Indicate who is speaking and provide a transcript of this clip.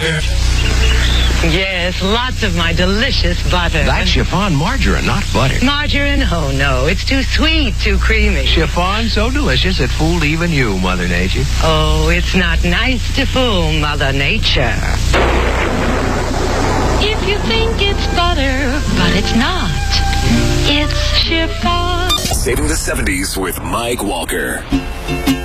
Speaker 1: Yes, lots of my delicious butter.
Speaker 2: That's chiffon margarine, not butter.
Speaker 1: Margarine? Oh, no. It's too sweet, too creamy.
Speaker 2: Chiffon so delicious it fooled even you, Mother Nature.
Speaker 1: Oh, it's not nice to fool Mother Nature. If you think it's butter, but it's not. It's chiffon.
Speaker 3: Saving the 70s with Mike Walker.